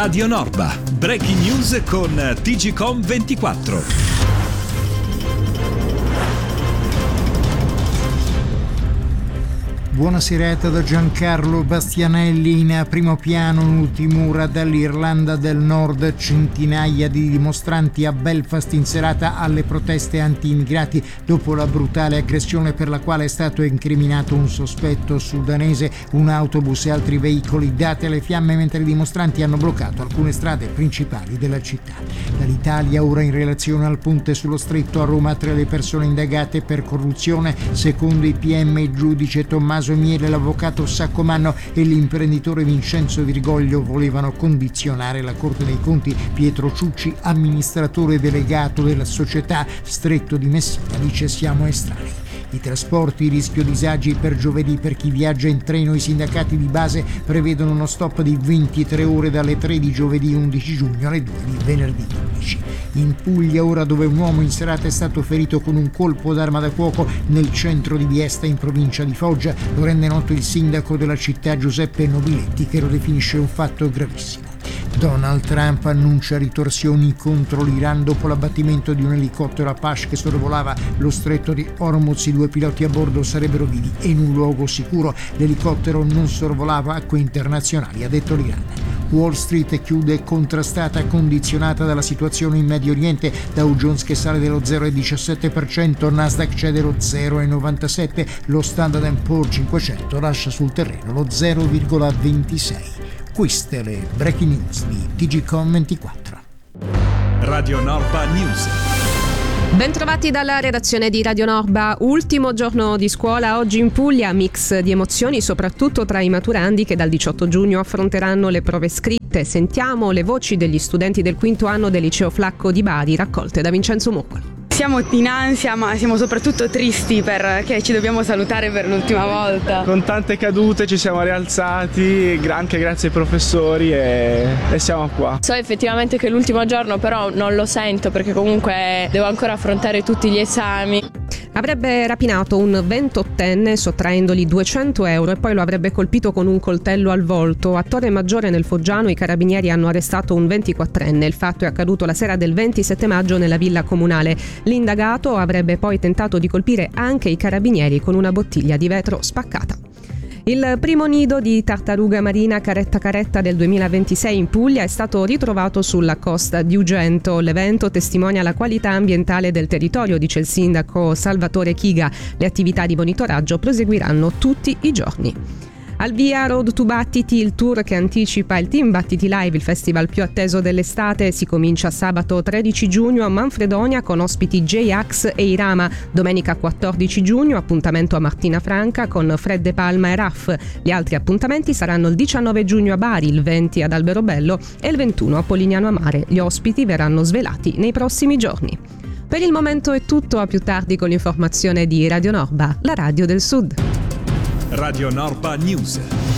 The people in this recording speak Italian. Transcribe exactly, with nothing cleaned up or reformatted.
Radio Norba, breaking news con T G Com ventiquattro. Buona serata da Giancarlo Bastianelli. In primo piano un'ultim'ora dall'Irlanda del Nord, centinaia di dimostranti a Belfast in serata alle proteste anti-immigrati dopo la brutale aggressione per la quale è stato incriminato un sospetto sudanese. Un autobus e altri veicoli dati alle fiamme mentre i dimostranti hanno bloccato alcune strade principali della città. Dall'Italia ora in relazione al ponte sullo stretto a Roma, tra le persone indagate per corruzione secondo i P M il giudice Tommaso Miele, l'avvocato Saccomanno e l'imprenditore Vincenzo Virgoglio volevano condizionare la Corte dei Conti. Pietro Ciucci, amministratore delegato della società Stretto di Messina, dice: siamo estranei. I trasporti, rischio disagi per giovedì per chi viaggia in treno. I sindacati di base prevedono uno stop di ventitré ore dalle tre di giovedì undici giugno alle due di venerdì dodici. In Puglia ora, dove un uomo in serata è stato ferito con un colpo d'arma da fuoco nel centro di Viesta in provincia di Foggia. Lo rende noto il sindaco della città Giuseppe Nobiletti, che lo definisce un fatto gravissimo. Donald Trump annuncia ritorsioni contro l'Iran dopo l'abbattimento di un elicottero Apache che sorvolava lo stretto di Hormuz. I due piloti a bordo sarebbero vivi e in un luogo sicuro. L'elicottero non sorvolava acque internazionali, ha detto l'Iran. Wall Street chiude contrastata, condizionata dalla situazione in Medio Oriente. Dow Jones che sale dello zero virgola diciassette per cento, Nasdaq cede lo zero virgola novantasette per cento, lo Standard and Poor's cinquecento lascia sul terreno lo zero virgola ventisei per cento. Queste le breaking news di T G Com ventiquattro. Radio Norba News. Bentrovati dalla redazione di Radio Norba. Ultimo giorno di scuola oggi in Puglia, mix di emozioni soprattutto tra i maturandi che dal diciotto giugno affronteranno le prove scritte. Sentiamo le voci degli studenti del quinto anno del liceo Flacco di Bari, raccolte da Vincenzo Muccolo. Siamo in ansia, ma siamo soprattutto tristi perché ci dobbiamo salutare per l'ultima volta. Con tante cadute ci siamo rialzati, anche grazie ai professori, e, e siamo qua. So effettivamente che è l'ultimo giorno, però non lo sento perché comunque devo ancora affrontare tutti gli esami. Avrebbe rapinato un ventottenne sottraendogli duecento euro e poi lo avrebbe colpito con un coltello al volto. A Torre Maggiore nel Foggiano i carabinieri hanno arrestato un ventiquattrenne. Il fatto è accaduto la sera del ventisette maggio nella villa comunale. L'indagato avrebbe poi tentato di colpire anche i carabinieri con una bottiglia di vetro spaccata. Il primo nido di tartaruga marina caretta caretta del duemilaventisei in Puglia è stato ritrovato sulla costa di Ugento. L'evento testimonia la qualità ambientale del territorio, dice il sindaco Salvatore Chiga. Le attività di monitoraggio proseguiranno tutti i giorni. Al via Road to Battiti, il tour che anticipa il Team Battiti Live, il festival più atteso dell'estate. Si comincia sabato tredici giugno a Manfredonia con ospiti J-Ax e Irama. Domenica quattordici giugno appuntamento a Martina Franca con Fred De Palma e Raff. Gli altri appuntamenti saranno il diciannove giugno a Bari, il venti ad Alberobello e il ventuno a Polignano a Mare. Gli ospiti verranno svelati nei prossimi giorni. Per il momento è tutto, a più tardi con l'informazione di Radio Norba, la radio del Sud. Radio Norba News.